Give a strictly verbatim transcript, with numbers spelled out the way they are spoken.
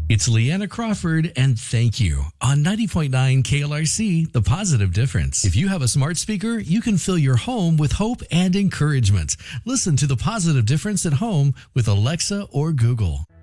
It's Leanna Crawford, and thank you on ninety point nine K L R C, The Positive Difference. If you have a smart speaker, you can fill your home with hope and encouragement. Listen to The Positive Difference at home with Alexa or Google.